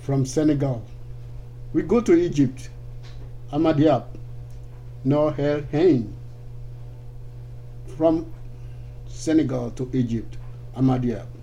from Senegal. We go to Egypt, Ahmad Noor El Hein. From Senegal to Egypt, Ahmad